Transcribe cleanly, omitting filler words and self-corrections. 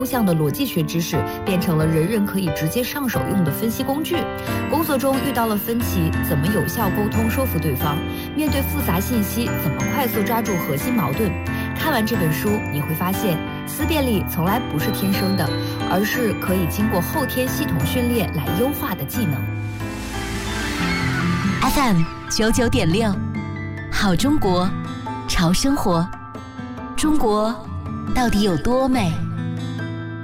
象的逻辑学知识变成了人人可以直接上手用的分析工具。工作中遇到了分歧，怎么有效沟通说服对方？面对复杂信息，怎么快速抓住核心矛盾？看完这本书，你会发现，思辨力从来不是天生的，而是可以经过后天系统训练来优化的技能。 FM 99.6，好中国，潮生活。中国到底有多美？